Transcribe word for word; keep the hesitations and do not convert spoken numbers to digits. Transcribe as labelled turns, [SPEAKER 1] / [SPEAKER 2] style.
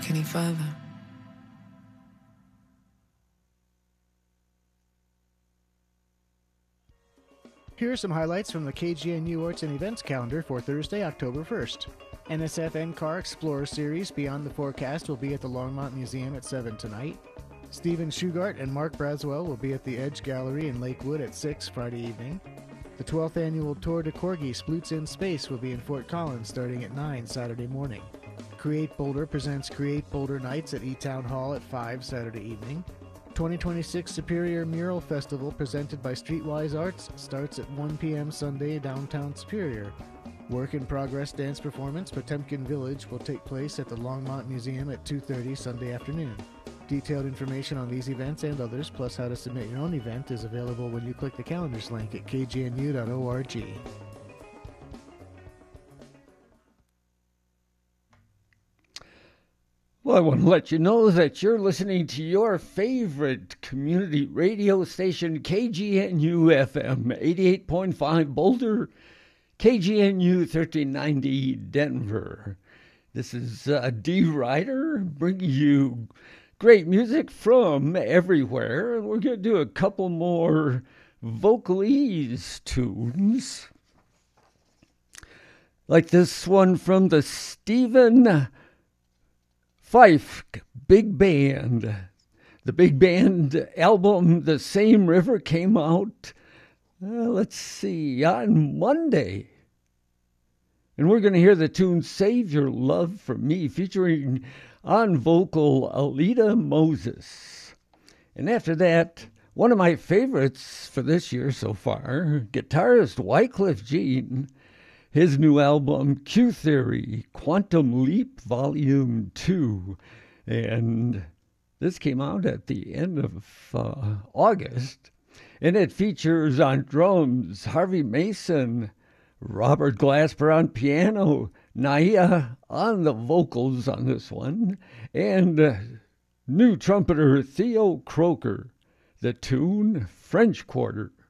[SPEAKER 1] back any further.
[SPEAKER 2] Here are some highlights from the K G N U Arts and Events calendar for Thursday, October first. N S F N C A R Explorer Series Beyond the Forecast will be at the Longmont Museum at seven tonight. Stephen Shugart and Mark Braswell will be at the Edge Gallery in Lakewood at six Friday evening. The twelfth annual Tour de Corgi Sploots in Space will be in Fort Collins starting at nine Saturday morning. Create Boulder presents Create Boulder Nights at E-Town Hall at five Saturday evening. twenty twenty-six Superior Mural Festival presented by Streetwise Arts starts at one p.m. Sunday downtown Superior. Work in Progress dance performance Potemkin Village will take place at the Longmont Museum at two thirty Sunday afternoon. Detailed information on these events and others, plus how to submit your own event, is available when you click the calendars link at k g n u dot org.
[SPEAKER 3] Well, I want to let you know that you're listening to your favorite community radio station, K G N U F M eighty-eight point five Boulder, K G N U thirteen ninety Denver. This is uh, D. Ryder bringing you great music from everywhere. We're going to do a couple more vocalese tunes, like this one from the Stephen Fife Big Band. The Big Band album, The Same River, came out, uh, let's see, on Monday. And we're going to hear the tune Save Your Love for Me, featuring on vocal Alita Moses. And after that, one of my favorites for this year so far, guitarist Wycliffe Jean, his new album, Q Theory, Quantum Leap Volume two. And this came out at the end of uh, August. And it features on drums Harvey Mason, Robert Glasper on piano, Naya on the vocals on this one, and uh, new trumpeter Theo Croker. The tune, French Quarter.